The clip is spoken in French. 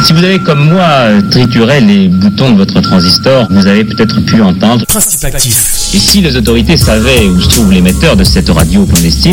Si vous avez comme moi trituré les boutons de votre transistor, vous avez peut-être pu entendre. Principe actif. Et si les autorités savaient où se trouve l'émetteur de cette radio clandestine,